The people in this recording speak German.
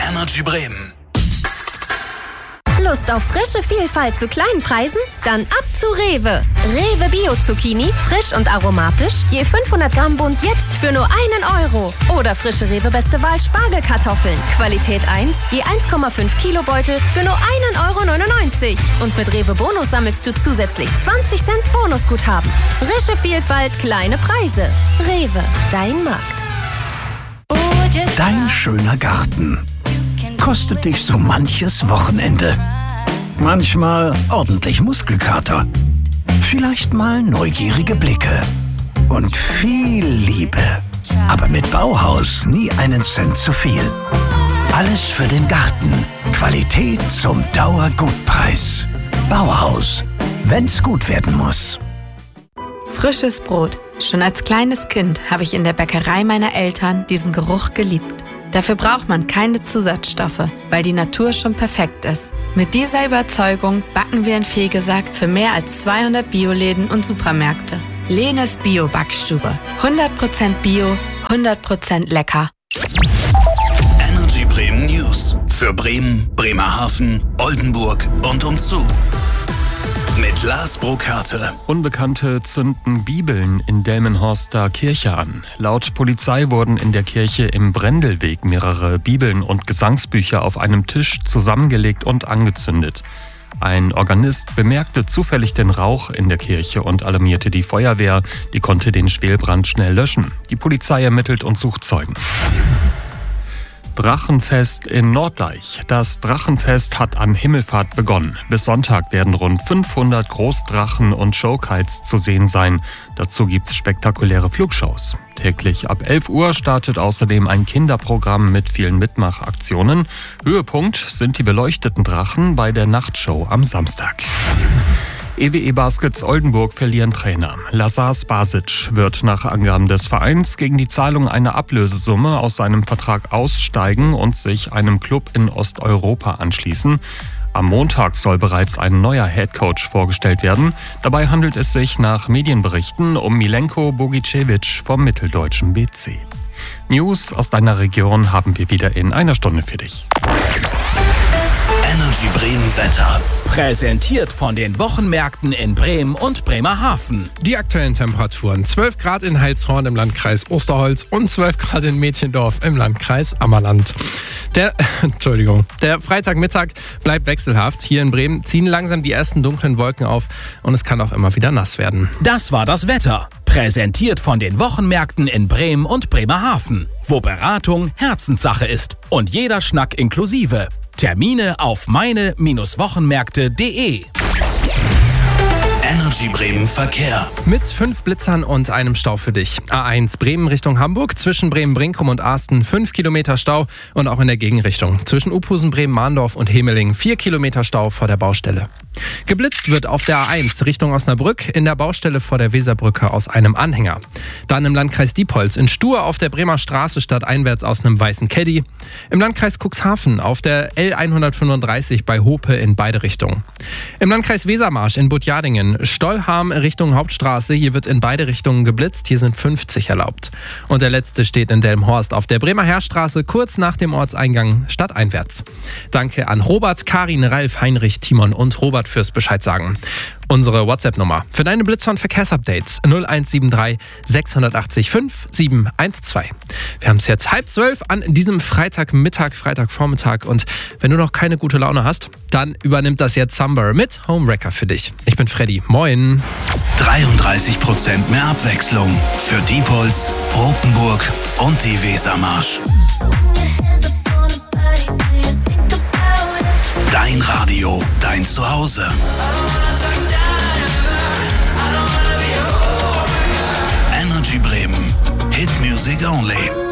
Energy Bremen. Lust auf frische Vielfalt zu kleinen Preisen? Dann ab zu Rewe. Rewe Bio-Zucchini, frisch und aromatisch, je 500 Gramm bunt jetzt für nur 1 Euro. Oder frische Rewe Beste Wahl Spargelkartoffeln, Qualität 1, je 1,5 Kilo Beutel für nur 1,99 Euro. Und mit Rewe Bonus sammelst du zusätzlich 20 Cent Bonusguthaben. Frische Vielfalt, kleine Preise. Rewe, dein Markt. Dein schöner Garten kostet dich so manches Wochenende. Manchmal ordentlich Muskelkater. Vielleicht mal neugierige Blicke. Und viel Liebe. Aber mit Bauhaus nie einen Cent zu viel. Alles für den Garten. Qualität zum Dauergutpreis. Bauhaus. Wenn's gut werden muss. Frisches Brot. Schon als kleines Kind habe ich in der Bäckerei meiner Eltern diesen Geruch geliebt. Dafür braucht man keine Zusatzstoffe, weil die Natur schon perfekt ist. Mit dieser Überzeugung backen wir in Fegesack für mehr als 200 Bioläden und Supermärkte. Lenes Bio-Backstube. 100% Bio, 100% lecker. Energy Bremen News. Für Bremen, Bremerhaven, Oldenburg und umzu. Mit Lars Burkhardt. Unbekannte zünden Bibeln in Delmenhorster Kirche an. Laut Polizei wurden in der Kirche im Brendelweg mehrere Bibeln und Gesangsbücher auf einem Tisch zusammengelegt und angezündet. Ein Organist bemerkte zufällig den Rauch in der Kirche und alarmierte die Feuerwehr. Die konnte den Schwelbrand schnell löschen. Die Polizei ermittelt und sucht Zeugen. Drachenfest in Norddeich. Das Drachenfest hat an Himmelfahrt begonnen. Bis Sonntag werden rund 500 Großdrachen und Showkites zu sehen sein. Dazu gibt's spektakuläre Flugshows. Täglich ab 11 Uhr startet außerdem ein Kinderprogramm mit vielen Mitmachaktionen. Höhepunkt sind die beleuchteten Drachen bei der Nachtshow am Samstag. EWE Baskets Oldenburg verlieren Trainer. Lazar Spasic wird nach Angaben des Vereins gegen die Zahlung einer Ablösesumme aus seinem Vertrag aussteigen und sich einem Club in Osteuropa anschließen. Am Montag soll bereits ein neuer Headcoach vorgestellt werden. Dabei handelt es sich nach Medienberichten um Milenko Bogicevic vom mitteldeutschen BC. News aus deiner Region haben wir wieder in einer Stunde für dich. Energy Bremen Wetter. Präsentiert von den Wochenmärkten in Bremen und Bremerhaven. Die aktuellen Temperaturen: 12 Grad in Heilshorn im Landkreis Osterholz und 12 Grad in Mädchendorf im Landkreis Ammerland. Der Freitagmittag bleibt wechselhaft. Hier in Bremen ziehen langsam die ersten dunklen Wolken auf und es kann auch immer wieder nass werden. Das war das Wetter. Präsentiert von den Wochenmärkten in Bremen und Bremerhaven. Wo Beratung Herzenssache ist und jeder Schnack inklusive. Termine auf meine-wochenmärkte.de. Energy Bremen Verkehr. Mit 5 Blitzern und einem Stau für dich. A1 Bremen Richtung Hamburg, zwischen Bremen-Brinkum und Asten 5 Kilometer Stau und auch in der Gegenrichtung. Zwischen Uphusen, Bremen-Mahndorf und Hemeling 4 Kilometer Stau vor der Baustelle. Geblitzt wird auf der A1 Richtung Osnabrück in der Baustelle vor der Weserbrücke aus einem Anhänger. Dann im Landkreis Diepholz in Stur auf der Bremer Straße stadteinwärts aus einem weißen Caddy. Im Landkreis Cuxhaven auf der L135 bei Hope in beide Richtungen. Im Landkreis Wesermarsch in Budjadingen Stollham Richtung Hauptstraße. Hier wird in beide Richtungen geblitzt. Hier sind 50 erlaubt. Und der letzte steht in Delmenhorst auf der Bremer Heerstraße kurz nach dem Ortseingang stadteinwärts. Danke an Robert, Karin, Ralf, Heinrich, Timon und Robert fürs Bescheid sagen. Unsere WhatsApp-Nummer für deine Blitzer- und Verkehrsupdates 0173 680 5712. Wir haben es jetzt 11:30 an diesem Freitagvormittag und wenn du noch keine gute Laune hast, dann übernimmt das jetzt Summer mit Homewrecker für dich. Ich bin Freddy. Moin. 33% mehr Abwechslung für Diepholz, Rotenburg und die Wesermarsch. Dein Radio, dein Zuhause. Energy Bremen. Hit Music Only.